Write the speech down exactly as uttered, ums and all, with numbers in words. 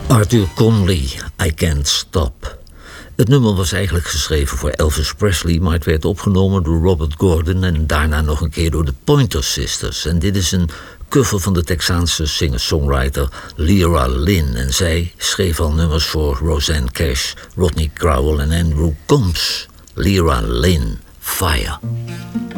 Arthur Conley, I Can't Stop. Het nummer was eigenlijk geschreven voor Elvis Presley, maar het werd opgenomen door Robert Gordon en daarna nog een keer door de Pointer Sisters. En dit is een cover van de Texaanse singer-songwriter Lyra Lynn. En zij schreef al nummers voor Rosanne Cash, Rodney Crowell en Andrew Combs. Lyra Lynn, Fire.